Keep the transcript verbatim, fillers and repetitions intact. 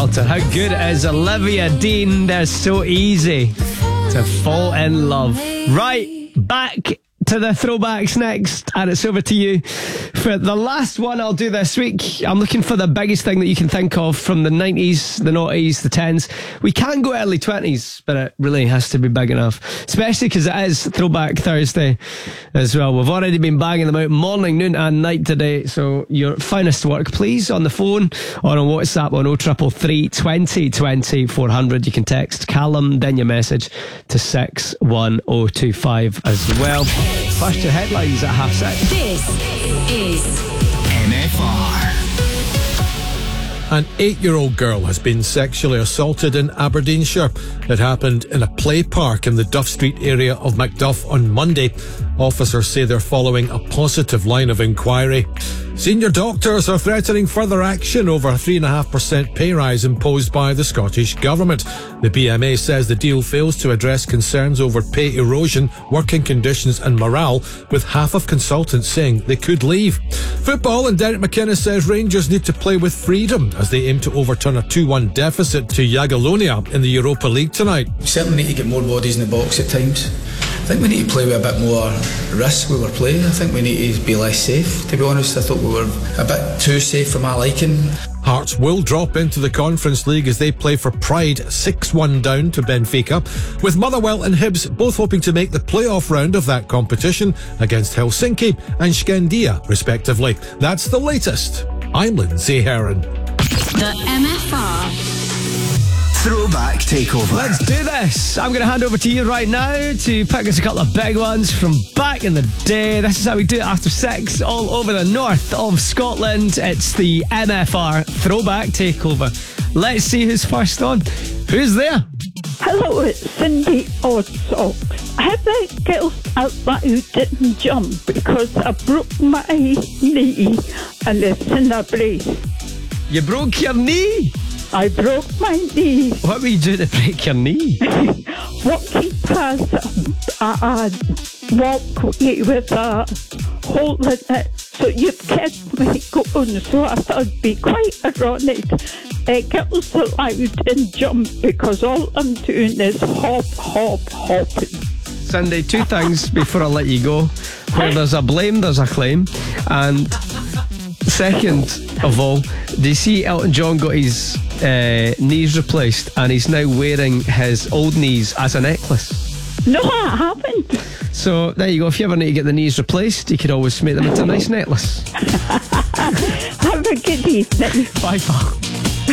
belter. How good is Olivia Dean? They're so easy to fall in love. Right, back to the throwbacks next, and it's over to you for the last one I'll do this week. I'm looking for the biggest thing that you can think of from the nineties, the noughties, the tens. We can go early twenties, but it really has to be big enough, especially because it is Throwback Thursday as well. We've already been banging them out morning, noon and night today, so your finest work please on the phone or on WhatsApp on oh triple three, twenty, twenty, four hundred. You can text Callum, then your message to six one oh two five as well. First your headlines at half six. This is M F R. An eight-year-old girl has been sexually assaulted in Aberdeenshire. It happened in a play park in the Duff Street area of Macduff on Monday. Officers say they're following a positive line of inquiry. Senior doctors are threatening further action over a three point five percent pay rise imposed by the Scottish Government. The B M A says the deal fails to address concerns over pay erosion, working conditions and morale, with half of consultants saying they could leave. Football, and Derek McInnes says Rangers need to play with freedom as they aim to overturn a two one deficit to Jagiellonia in the Europa League tonight. We certainly need to get more bodies in the box at times. I think we need to play with a bit more risk when we're playing. I think we need to be less safe, to be honest. I thought we were a bit too safe for my liking. Hearts will drop into the Conference League as they play for Pride, six one down to Benfica, with Motherwell and Hibs both hoping to make the playoff round of that competition against Helsinki and Skandia, respectively. That's the latest. I'm Lindsay Heron. The M F R Throwback Takeover. Let's do this. I'm going to hand over to you right now to pick us a couple of big ones from back in the day. This is how we do it after six all over the north of Scotland. It's the M F R Throwback Takeover. Let's see who's first on. Who's there? Hello, it's Cindy Oddsocks. I had that girl out loud didn't jump because I broke my knee and it's in a brace. You broke your knee? I broke my knee. What were you doing to break your knee? Walking past a, a walkway with a hole in it, so you kept me going. So I thought it'd be quite ironic. Uh, girls allowed and jump because all I'm doing is hop, hop, hopping. Cindy, two things before I let you go. Where there's a blame, there's a claim. And second of all, do you see Elton John got his uh, knees replaced and he's now wearing his old knees as a necklace? No, I haven't. So there you go. If you ever need to get the knees replaced, you could always make them into a nice necklace. Have a good evening. Bye, pal.